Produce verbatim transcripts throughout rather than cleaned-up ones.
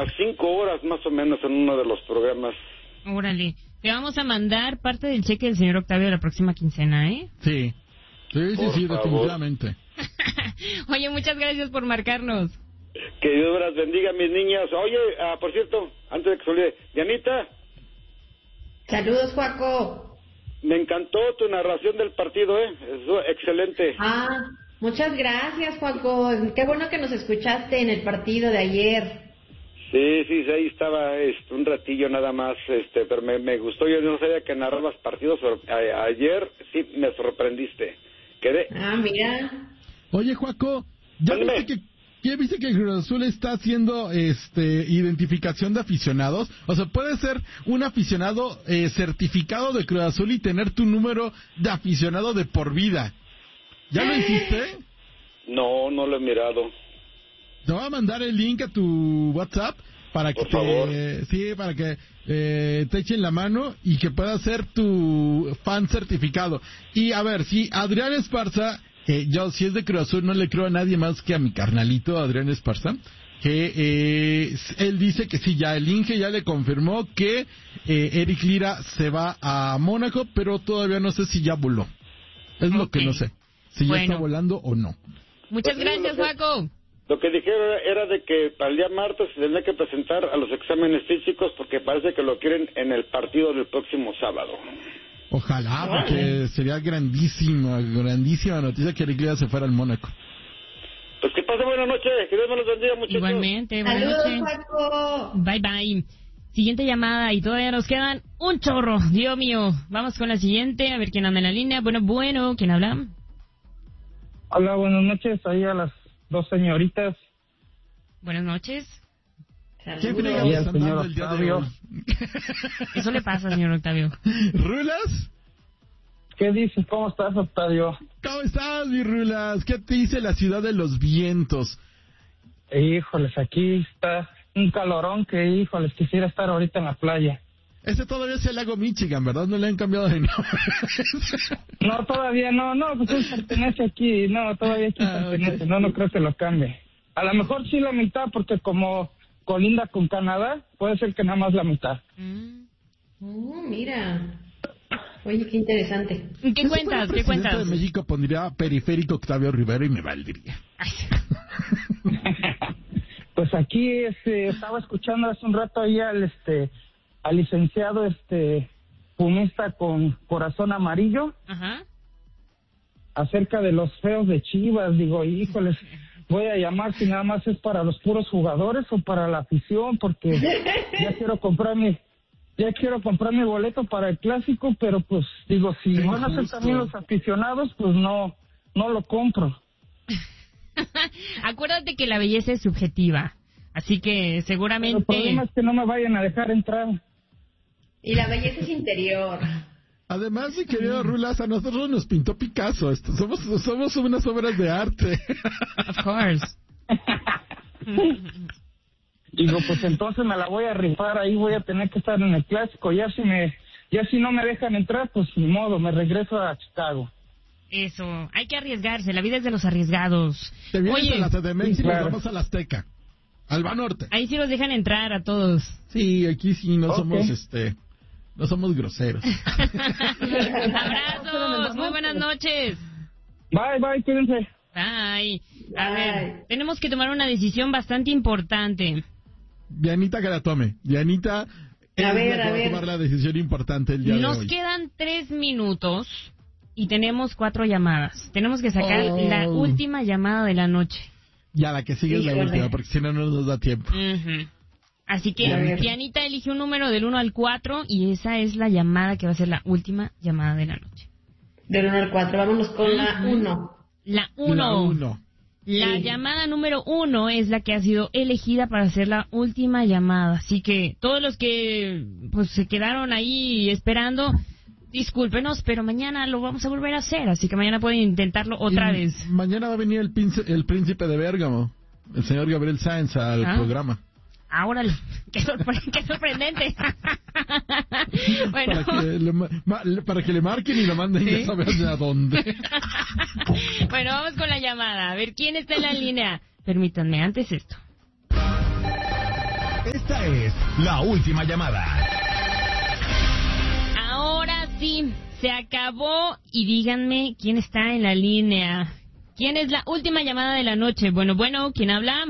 unas cinco horas más o menos en uno de los programas. Órale. Te vamos a mandar parte del cheque del señor Octavio de la próxima quincena, ¿eh? Sí. Sí, sí, sí, definitivamente. Oye, muchas gracias por marcarnos. Que Dios las bendiga, mis niñas. Oye, ah, por cierto, antes de que se olvide, Dianita. Saludos, Juaco. Me encantó tu narración del partido, ¿eh? Es excelente. Ah, muchas gracias, Juaco. Qué bueno que nos escuchaste en el partido de ayer. Sí, sí, sí, ahí estaba este, un ratillo nada más, este, pero me, me gustó. Yo no sabía que narrabas partidos, pero a, ayer sí me sorprendiste. Quedé. Ah, mira. Oye, Juaco, ¿ya Mándeme. viste que, ya viste que Cruz Azul está haciendo este identificación de aficionados? O sea, puede ser un aficionado eh, certificado de Cruz Azul y tener tu número de aficionado de por vida. ¿Ya lo hiciste? No, no lo he mirado. Te voy a mandar el link a tu WhatsApp para que Por favor. te, sí, para que eh, te echen la mano y que puedas ser tu fan certificado. Y a ver, si Adrián Esparza, que yo si es de Cruz Azul no le creo a nadie más que a mi carnalito Adrián Esparza, que eh, él dice que sí, ya el Inge ya le confirmó que eh, Eric Lira se va a Mónaco, pero todavía no sé si ya voló. Es lo Okay. que no sé, si Bueno. ya está volando o no. Muchas Pues sí, gracias, lo que- Juaco. Lo que dijeron era de que para el día martes se tenía que presentar a los exámenes físicos porque parece que lo quieren en el partido del próximo sábado. Ojalá, porque sería grandísima, grandísima noticia que Eric Lira se fuera al Mónaco. Pues que pase buena noche, que Dios me los bendiga, muchachos. Igualmente, buenas Saludos, noches. Juaco. Bye, bye. Siguiente llamada y todavía nos quedan un chorro. Dios mío. Vamos con la siguiente, a ver quién anda en la línea. Bueno, bueno, ¿quién habla? Hola, buenas noches. Ahí a las dos señoritas. Buenas noches. ¿Qué friega Y me al están señor dando el día de Octavio. hoy? Eso le pasa, señor Octavio. ¿Rulas? ¿Qué dices? ¿Cómo estás, Octavio? ¿Cómo estás, mi Rulas? ¿Qué te dice la ciudad de los vientos? Híjoles, aquí está un calorón que, híjoles, quisiera estar ahorita en la playa. Ese todavía es el lago Michigan, ¿verdad? No le han cambiado de nombre. No, todavía no, no, pues él pertenece aquí, no, todavía aquí Ah, pertenece, ok. no, no creo que lo cambie. A lo mejor sí la mitad, porque como colinda con Canadá, puede ser que nada más la mitad. Mm. Oh, mira. Oye, qué interesante. ¿Qué Si fuera cuentas? ¿Qué presidente cuentas? de México pondría Periférico Octavio Rivero y me valdría. Ay, Pues aquí este, estaba escuchando hace un rato ahí al este al licenciado este pumista con corazón amarillo Ajá. acerca de los feos de Chivas. Digo, híjoles, voy a llamar si nada más es para los puros jugadores o para la afición, porque ya quiero comprar mi ya quiero comprar mi boleto para el clásico, pero pues digo, si Qué van a ser injusto. también los aficionados, pues no no lo compro. Acuérdate que la belleza es subjetiva. Así que Pero el seguramente... problema es que no me vayan a dejar entrar. Y la belleza es interior. Además, mi querido Rulas, a nosotros nos pintó Picasso. Esto, somos, somos unas obras de arte. Of course. Digo, pues entonces me la voy a rifar, ahí voy a tener que estar en el clásico. Ya si me, ya si no me dejan entrar, pues ni modo, me regreso a Chicago. Eso, hay que arriesgarse, la vida es de los arriesgados. Te vienes Oye, a la C D M X sí, y nos claro. vamos a la Azteca. Al Banorte. ahí sí los dejan entrar a todos. Sí, aquí sí no Ok. somos, este, no somos groseros. Abrazos, muy buenas noches. Bye, bye, cuídense. Bye. A Bye. ver, tenemos que tomar una decisión bastante importante. Dianita que la tome. Dianita es A ver, la que a va a ver. tomar la decisión importante el día Nos de hoy. quedan tres minutos y tenemos cuatro llamadas. Tenemos que sacar Oh. la última llamada de la noche. Ya, la que sigue es la Híjole. última, porque si no, no nos da tiempo. Ujú. Así que, A ver. Dianita elige un número del uno al cuatro y esa es la llamada que va a ser la última llamada de la noche. Del uno al cuatro. Vámonos con la uno. La La uno. uno. La Sí. llamada número uno es la que ha sido elegida para hacer la última llamada. Así que todos los que pues se quedaron ahí esperando, discúlpenos, pero mañana lo vamos a volver a hacer. Así que mañana pueden intentarlo otra Y vez. Mañana va a venir el, pince- el príncipe de Bérgamo, el señor Gabriel Sáenz, al Ah. programa. Ahora, qué, sorpre- qué sorprendente. Bueno, Para que, le, ma- ma- le- para que le marquen y lo manden ¿Sí? ya sabes de a dónde. bueno, vamos con la llamada. A ver, ¿quién está en la línea? Permítanme, antes esto. Este Esta es la última llamada. Ahora sí, se acabó y díganme quién está en la línea. ¿Quién es la última llamada de la noche? Bueno, bueno, ¿quién habla?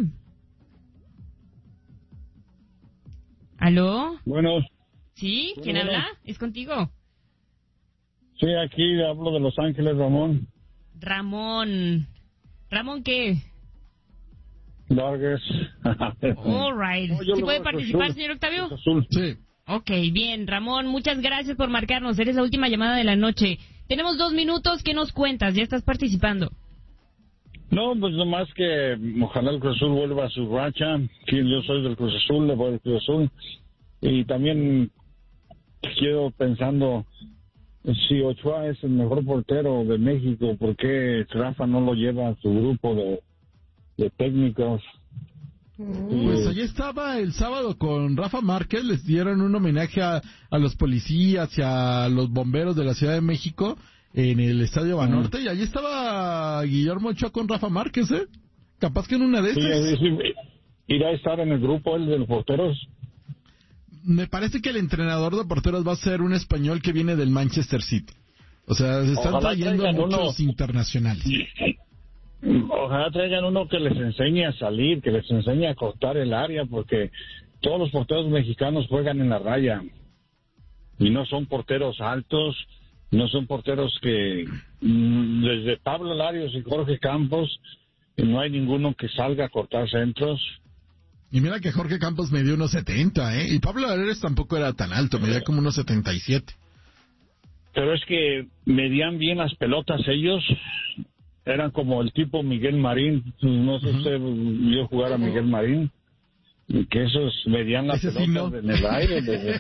¿Aló? Bueno. ¿Sí? ¿Quién bueno, habla? ¿Es contigo? Sí, aquí hablo de Los Ángeles, Ramón. Ramón. ¿Ramón qué? Vargas. All right. No, ¿Sí puede participar, señor Octavio? Azul. Sí. Ok, bien. Ramón, muchas gracias por marcarnos. Eres la última llamada de la noche. Tenemos dos minutos. ¿Qué nos cuentas? Ya estás participando. No, pues nomás que ojalá el Cruz Azul vuelva a su racha. Sí, yo soy del Cruz Azul, le voy al Cruz Azul. Y también quiero pensando, si Ochoa es el mejor portero de México, ¿por qué Rafa no lo lleva a su grupo de, de técnicos? Pues allí estaba el sábado con Rafa Márquez, les dieron un homenaje a, a los policías y a los bomberos de la Ciudad de México en el Estadio Banorte, y allí estaba Guillermo Ochoa con Rafa Márquez, ¿eh? Capaz que en una de esas... Sí, sí, ¿irá a estar en el grupo él de los porteros? Me parece que el entrenador de porteros va a ser un español que viene del Manchester City. O sea, se están Ojalá trayendo muchos uno... internacionales. Ojalá traigan uno que les enseñe a salir, que les enseñe a cortar el área, porque todos los porteros mexicanos juegan en la raya. Y no son porteros altos, no son porteros que... Desde Pablo Larios y Jorge Campos, no hay ninguno que salga a cortar centros. Y mira que Jorge Campos medía unos setenta, ¿eh? Y Pablo Larios tampoco era tan alto, medía como unos setenta y siete. Pero es que medían bien las pelotas ellos... Eran como el tipo Miguel Marín, no sé si usted vio jugar a Miguel Marín, y que esos medían las pelotas sí, ¿no? en el aire. Desde...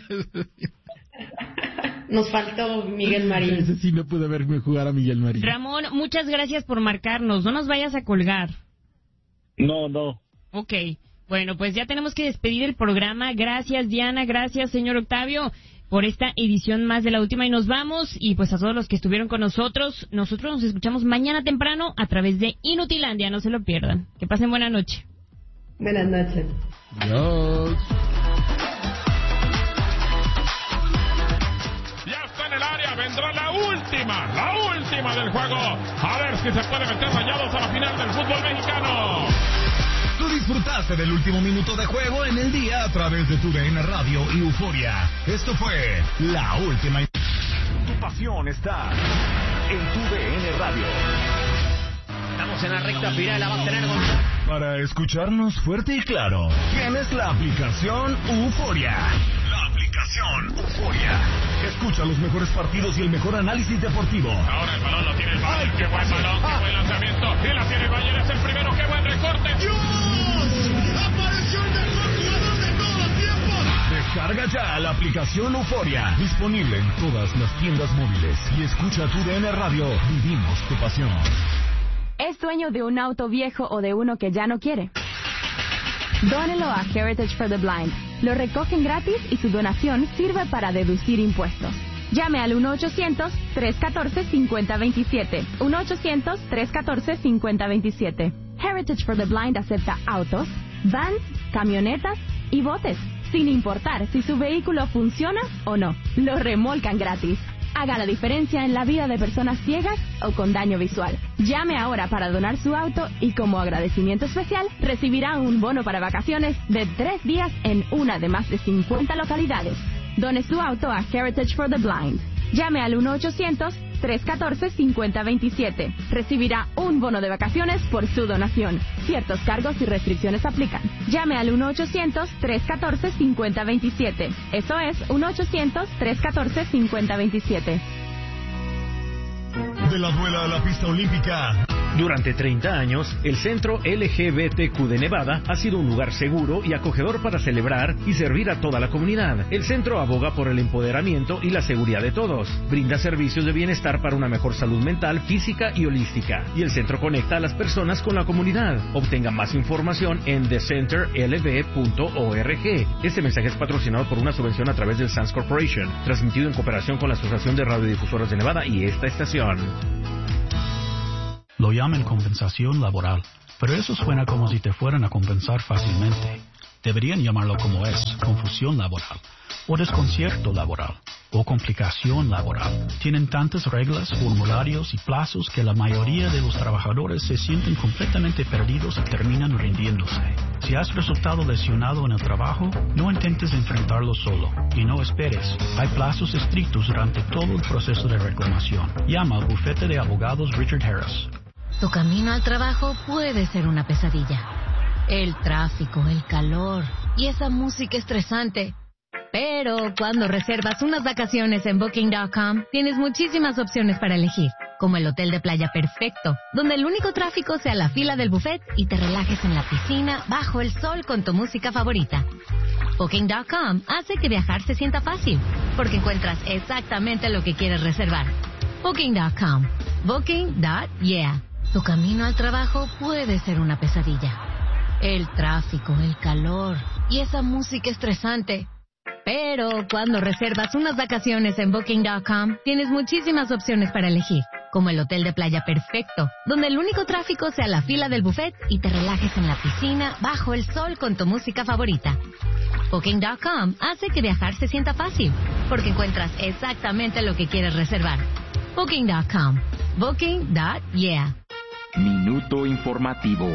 Nos faltó Miguel Marín. Ese sí no pude verme jugar a Miguel Marín. Ramón, muchas gracias por marcarnos, no nos vayas a colgar. No, no. Ok, bueno, pues ya tenemos que despedir el programa. Gracias, Diana, gracias, señor Octavio, por esta edición más de La Última, y nos vamos. Y pues a todos los que estuvieron con nosotros, nosotros nos escuchamos mañana temprano a través de Inutilandia, no se lo pierdan. Que pasen buena noche. Buenas noches. Adiós. Ya está en el área, vendrá la última, la última del juego. A ver si se puede meter Rayados a la final del fútbol mexicano. Tú disfrutaste del último minuto de juego en el día a través de tu D N Radio y Euforia. Esto fue La Última. Tu pasión está en tu D N Radio. Estamos en la recta final, la va a tener con... Para escucharnos fuerte y claro, tienes la aplicación Euforia. La aplicación Euforia. Escucha los mejores partidos y el mejor análisis deportivo. Ahora el balón lo tiene el Bayern. Qué buen balón, qué buen lanzamiento. Y la tiene el Bayern, es el primero. Qué buen recorte. ¡Dios! ¡Apareció el mejor jugador de todos los tiempos! Descarga ya la aplicación Euforia. Disponible en todas las tiendas móviles. Y escucha tu D N Radio. Vivimos tu pasión. ¿Es dueño de un auto viejo o de uno que ya no quiere? Dónelo a Heritage for the Blind. Lo recogen gratis y su donación sirve para deducir impuestos. Llame al uno ochocientos, tres uno cuatro, cinco cero dos siete. uno ochocientos, tres uno cuatro, cinco cero dos siete. Heritage for the Blind acepta autos, vans, camionetas y botes, sin importar si su vehículo funciona o no. Lo remolcan gratis. Haga la diferencia en la vida de personas ciegas o con daño visual. Llame ahora para donar su auto y como agradecimiento especial recibirá un bono para vacaciones de tres días en una de más de cincuenta localidades. Done su auto a Heritage for the Blind. Llame al uno ochocientos, tres uno cuatro, cinco cero dos siete. Recibirá un bono de vacaciones por su donación. Ciertos cargos y restricciones aplican. Llame al uno ochocientos, tres uno cuatro, cinco cero dos siete. Eso es uno ochocientos, tres uno cuatro, cinco cero dos siete. De la duela a la pista olímpica. Durante treinta años, el Centro L G B T Q de Nevada ha sido un lugar seguro y acogedor para celebrar y servir a toda la comunidad. El centro aboga por el empoderamiento y la seguridad de todos. Brinda servicios de bienestar para una mejor salud mental, física y holística. Y el centro conecta a las personas con la comunidad. Obtenga más información en the center l b punto org. Este mensaje es patrocinado por una subvención a través del Sands Corporation, transmitido en cooperación con la Asociación de Radiodifusoras de Nevada y esta estación. Lo llaman compensación laboral, pero eso suena como si te fueran a compensar fácilmente. Deberían llamarlo como es, confusión laboral, o desconcierto laboral, o complicación laboral. Tienen tantas reglas, formularios y plazos que la mayoría de los trabajadores se sienten completamente perdidos y terminan rindiéndose. Si has resultado lesionado en el trabajo, no intentes enfrentarlo solo y no esperes. Hay plazos estrictos durante todo el proceso de reclamación. Llama al bufete de abogados Richard Harris. Tu camino al trabajo puede ser una pesadilla. El tráfico, el calor y esa música estresante. Pero cuando reservas unas vacaciones en Booking punto com, tienes muchísimas opciones para elegir, como el hotel de playa perfecto, donde el único tráfico sea la fila del buffet y te relajes en la piscina bajo el sol con tu música favorita. Booking punto com hace que viajar se sienta fácil, porque encuentras exactamente lo que quieres reservar. Booking punto com. Booking. Yeah. Tu camino al trabajo puede ser una pesadilla. El tráfico, el calor y esa música estresante. Pero cuando reservas unas vacaciones en Booking punto com, tienes muchísimas opciones para elegir, como el hotel de playa perfecto, donde el único tráfico sea la fila del buffet y te relajes en la piscina bajo el sol con tu música favorita. Booking punto com hace que viajar se sienta fácil, porque encuentras exactamente lo que quieres reservar. Booking punto com. Booking. Yeah. Minuto informativo.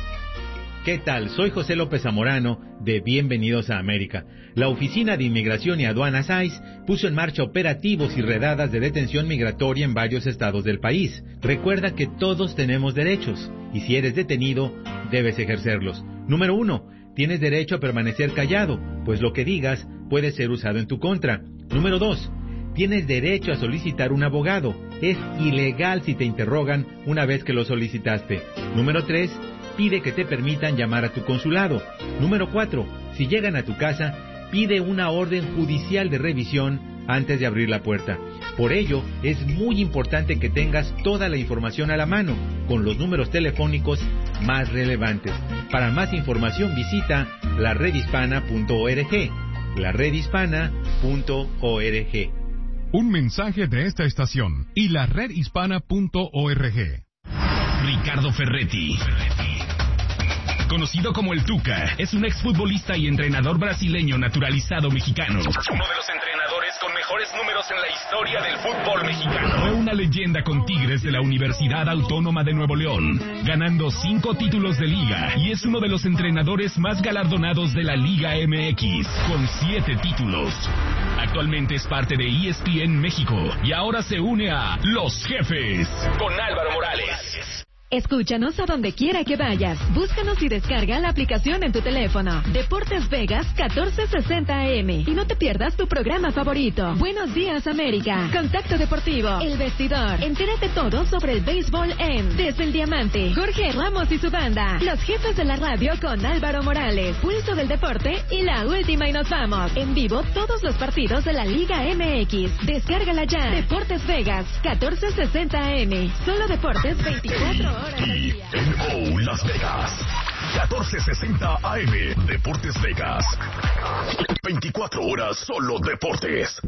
¿Qué tal? Soy José López Zamorano de Bienvenidos a América. La Oficina de Inmigración y Aduanas I C E puso en marcha operativos y redadas de detención migratoria en varios estados del país. Recuerda que todos tenemos derechos y si eres detenido, debes ejercerlos. Número uno, tienes derecho a permanecer callado, pues lo que digas puede ser usado en tu contra. Número dos, tienes derecho a solicitar un abogado. Es ilegal si te interrogan una vez que lo solicitaste. Número tres, pide que te permitan llamar a tu consulado. Número cuatro, si llegan a tu casa, pide una orden judicial de revisión antes de abrir la puerta. Por ello, es muy importante que tengas toda la información a la mano, con los números telefónicos más relevantes. Para más información visita la red hispana punto org. la red hispana punto org. Un mensaje de esta estación y la red hispana punto org. Ricardo Ferretti, conocido como el Tuca, es un exfutbolista y entrenador brasileño naturalizado mexicano. Uno de los entrenadores con mejores números en la historia del fútbol mexicano. Fue una leyenda con Tigres de la Universidad Autónoma de Nuevo León, ganando cinco títulos de liga, y es uno de los entrenadores más galardonados de la Liga M X, con siete títulos. Actualmente es parte de E S P N México y ahora se une a Los Jefes con Álvaro Morales. Escúchanos a donde quiera que vayas. Búscanos y descarga la aplicación en tu teléfono. Deportes Vegas catorce sesenta A M. Y no te pierdas tu programa favorito. Buenos días, América. Contacto Deportivo. El Vestidor. Entérate todo sobre el béisbol en Desde el Diamante. Jorge Ramos y su banda. Los Jefes de la Radio con Álvaro Morales. Pulso del Deporte y la última y nos vamos. En vivo todos los partidos de la Liga M X. Descárgala ya. Deportes Vegas catorce sesenta A M. Solo deportes veinticuatro horas. En O Las Vegas, catorce sesenta A M, Deportes Vegas, veinticuatro horas solo deportes.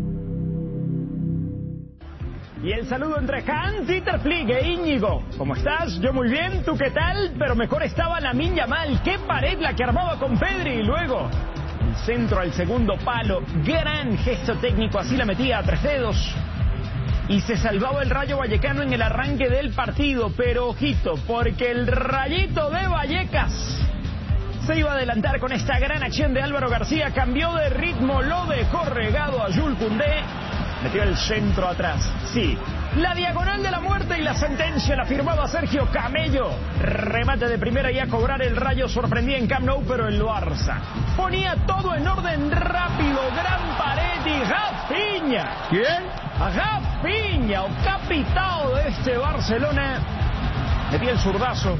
Y el saludo entre Hans Dieter Flick e Íñigo. ¿Cómo estás? Yo muy bien, ¿tú qué tal? Pero mejor estaba Lamine Yamal. ¡Qué pared la que armaba con Pedri! Y luego, el centro al segundo palo. Gran gesto técnico, así la metía a tres dedos. Y se salvaba el Rayo Vallecano en el arranque del partido, pero ojito, porque el Rayito de Vallecas se iba a adelantar con esta gran acción de Álvaro García, cambió de ritmo, lo dejó regado a Jules Koundé, metió el centro atrás, sí, la diagonal de la muerte y la sentencia la firmaba Sergio Camello, remate de primera y a cobrar. El Rayo sorprendía en Camp Nou, pero el Barça ponía todo en orden rápido, gran pared y Rafinha. ¿Quién? Rafinha, o capitao de este Barcelona, metía el zurdazo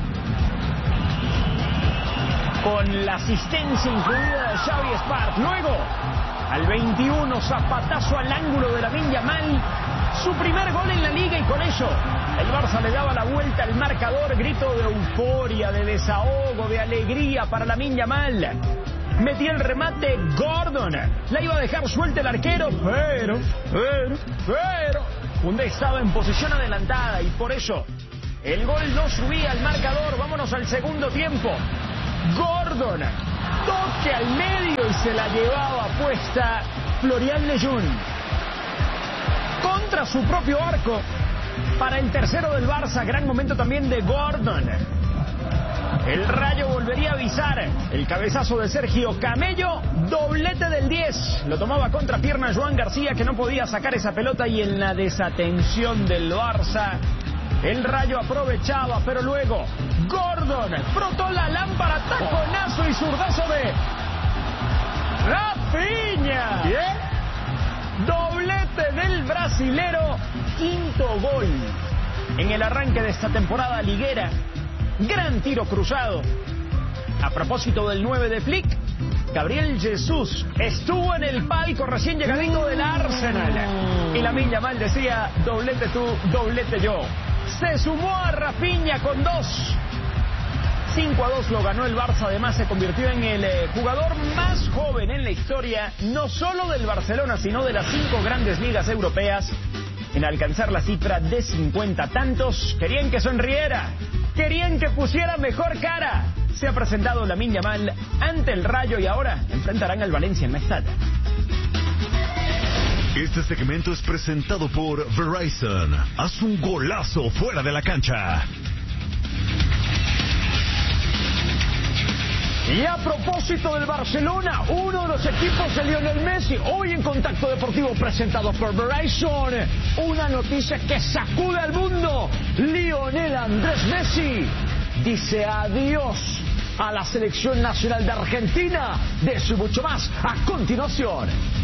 con la asistencia incluida de Xavi Espart. Luego, al veintiuno, zapatazo al ángulo de Lamine Yamal, su primer gol en la liga, y con eso el Barça le daba la vuelta al marcador. Grito de euforia, de desahogo, de alegría para Lamine Yamal. Metía el remate Gordon, la iba a dejar suelta el arquero, pero, pero, pero, Koundé estaba en posición adelantada y por eso el gol no subía al marcador. Vámonos al segundo tiempo. Gordon toque al medio y se la llevaba puesta Florian Lejeune. Contra su propio arco, para el tercero del Barça, gran momento también de Gordon. El Rayo volvería a avisar, el cabezazo de Sergio Camello, doblete del diez. Lo tomaba contra pierna Joan García, que no podía sacar esa pelota, y en la desatención del Barça, el Rayo aprovechaba, pero luego Gordon frotó la lámpara, taconazo y zurdazo de Rafinha. ¿Qué? Doblete del brasilero, quinto gol en el arranque de esta temporada liguera. Gran tiro cruzado. A propósito del nueve de Flick, Gabriel Jesús estuvo en el palco recién llegadito del Arsenal. Y Lamine Yamal decía, doblete tú, doblete yo. Se sumó a Rafinha con dos. cinco a dos lo ganó el Barça. Además se convirtió en el eh, jugador más joven en la historia, no solo del Barcelona, sino de las cinco grandes ligas europeas, en alcanzar la cifra de cincuenta tantos. Querían que sonriera, querían que pusiera mejor cara. Se ha presentado Lamine Yamal ante el Rayo y ahora enfrentarán al Valencia en Mestalla. Este segmento es presentado por Verizon. Haz un golazo fuera de la cancha. Y a propósito del Barcelona, uno de los equipos de Lionel Messi, hoy en Contacto Deportivo presentado por Verizon, una noticia que sacude al mundo. Lionel Andrés Messi dice adiós a la selección nacional de Argentina. De eso y mucho más a continuación